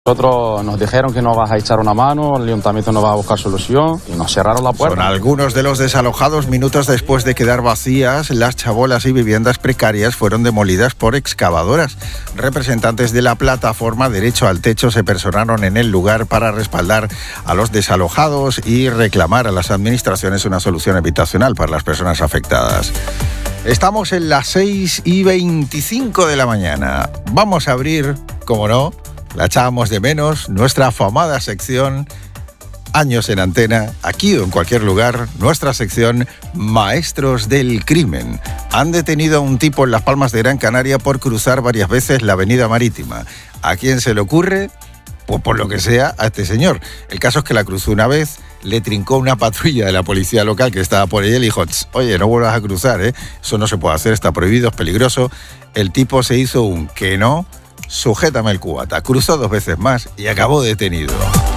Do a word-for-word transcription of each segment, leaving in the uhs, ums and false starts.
Nosotros nos dijeron que nos vas a echar una mano, el ayuntamiento nos va a buscar solución y nos cerraron la puerta. Son algunos de los desalojados minutos después de quedar vacías. Las chabolas y viviendas precarias fueron demolidas por excavadoras. Representantes de la plataforma Derecho al Techo se personaron en el lugar para respaldar a los desalojados y reclamar a las administraciones una solución habitacional para las personas afectadas. Estamos en las seis y veinticinco de la mañana. Vamos a abrir, como no, la echábamos de menos, nuestra afamada sección Años en Antena, aquí o en cualquier lugar, nuestra sección Maestros del Crimen. Han detenido a un tipo en Las Palmas de Gran Canaria por cruzar varias veces la avenida marítima. ¿A quién se le ocurre? Pues por lo que sea, a este señor. El caso es que la cruzó una vez, le trincó una patrulla de la policía local que estaba por ella y le dijo: oye, no vuelvas a cruzar, ¿eh? Eso no se puede hacer, está prohibido, es peligroso. El tipo se hizo un que no, sujétame el cubata, cruzó dos veces más y acabó detenido.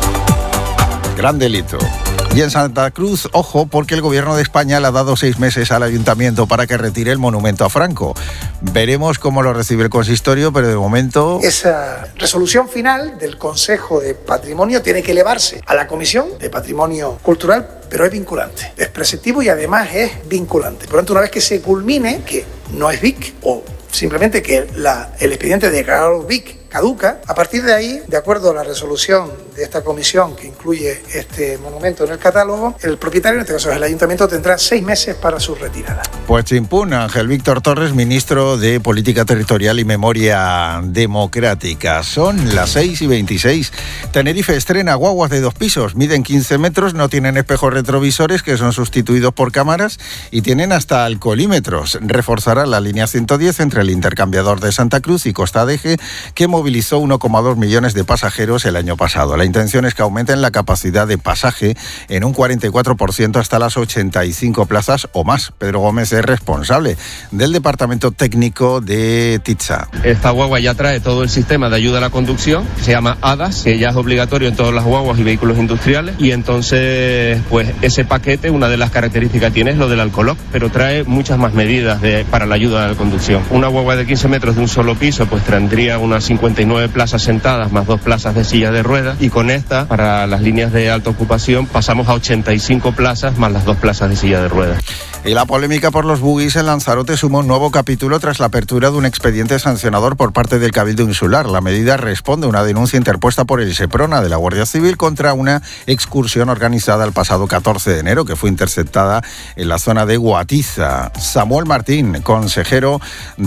Gran delito. Y en Santa Cruz, ojo, porque el gobierno de España le ha dado seis meses al ayuntamiento para que retire el monumento a Franco. Veremos cómo lo recibe el consistorio, pero de momento... Esa resolución final del Consejo de Patrimonio tiene que elevarse a la Comisión de Patrimonio Cultural, pero es vinculante, es preceptivo y además es vinculante. Por lo tanto, una vez que se culmine, que no es V I C, o simplemente que la, el expediente de declarado V I C caduca, a partir de ahí, de acuerdo a la resolución de esta comisión que incluye este monumento en el catálogo, el propietario, en este caso es el ayuntamiento, tendrá seis meses para su retirada. Pues chimpún, Ángel Víctor Torres, ministro de Política Territorial y Memoria Democrática. Son las seis y veintiséis. Tenerife estrena guaguas de dos pisos, miden quince metros, no tienen espejos retrovisores que son sustituidos por cámaras y tienen hasta alcoholímetros. Reforzará la línea ciento diez entre el intercambiador de Santa Cruz y Costa de Eje, que movilizó uno coma dos millones de pasajeros el año pasado. La intención es que aumenten la capacidad de pasaje en un cuarenta y cuatro por ciento hasta las ochenta y cinco plazas o más. Pedro Gómez es responsable del Departamento Técnico de TITSA. Esta guagua ya trae todo el sistema de ayuda a la conducción, que se llama A D A S, que ya es obligatorio en todas las guaguas y vehículos industriales, y entonces pues ese paquete, una de las características que tiene es lo del alcoloc, pero trae muchas más medidas de, para la ayuda a la conducción. Una guagua de quince metros de un solo piso pues tendría unas cincuenta y nueve plazas sentadas más dos plazas de silla de ruedas, y con esta, para las líneas de alta ocupación, pasamos a ochenta y cinco plazas más las dos plazas de silla de ruedas. Y la polémica por los buggies en Lanzarote suma un nuevo capítulo tras la apertura de un expediente sancionador por parte del Cabildo Insular. La medida responde a una denuncia interpuesta por el SEPRONA de la Guardia Civil contra una excursión organizada el pasado catorce de enero que fue interceptada en la zona de Guatiza. Samuel Martín, consejero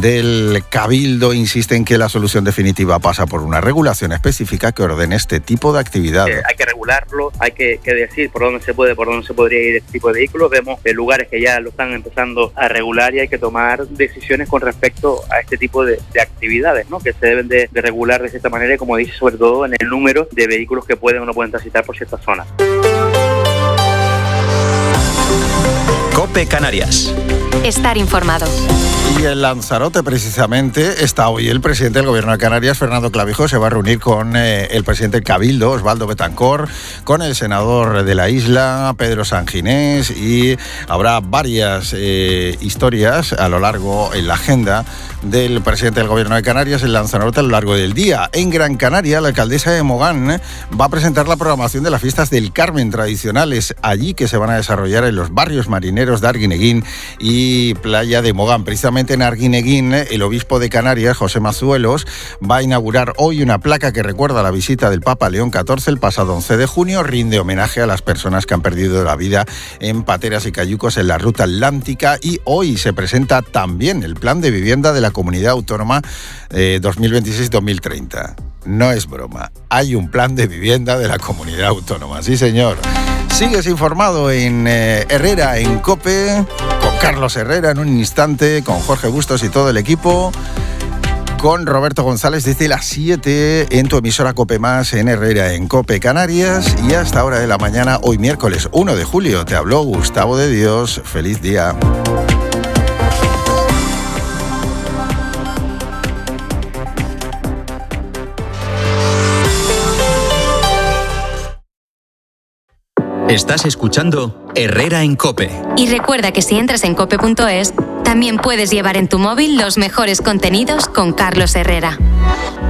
del Cabildo, insiste en que la solución definitiva pasa por una regulación específica que ordene este tipo de actividad. Eh, hay que regularlo, hay que, que decir por dónde se puede, por dónde se podría ir este tipo de vehículos. Vemos eh, lugares que ya lo están empezando a regular y hay que tomar decisiones con respecto a este tipo de, de actividades, ¿no? Que se deben de, de regular de cierta manera, como dice, sobre todo en el número de vehículos que pueden o no pueden transitar por ciertas zonas. COPE Canarias. Estar informado. Y en Lanzarote, precisamente, está hoy el presidente del Gobierno de Canarias, Fernando Clavijo. Se va a reunir con eh, el presidente del Cabildo, Osvaldo Betancor, con el senador de la isla, Pedro Sanginés, y habrá varias eh, historias a lo largo en la agenda del presidente del Gobierno de Canarias en Lanzarote a lo largo del día. En Gran Canaria, la alcaldesa de Mogán eh, va a presentar la programación de las fiestas del Carmen tradicionales allí, que se van a desarrollar en los barrios marineros de Arguineguín y Playa de Mogán. Precisamente en Arguineguín, el obispo de Canarias, José Mazuelos, va a inaugurar hoy una placa que recuerda la visita del Papa León catorce el pasado once de junio. Rinde homenaje a las personas que han perdido la vida en pateras y cayucos en la ruta atlántica, y hoy se presenta también el plan de vivienda de la Comunidad Autónoma eh, dos mil veintiséis dos mil treinta. No es broma, hay un plan de vivienda de la Comunidad Autónoma, sí señor. Sigues informado en eh, Herrera en COPE, con Carlos Herrera en un instante, con Jorge Bustos y todo el equipo, con Roberto González desde las siete en tu emisora COPE Más en Herrera en COPE Canarias, y hasta hora de la mañana, hoy miércoles uno de julio, te habló Gustavo de Dios. Feliz día. Estás escuchando Herrera en COPE. Y recuerda que si entras en cope punto es, también puedes llevar en tu móvil los mejores contenidos con Carlos Herrera.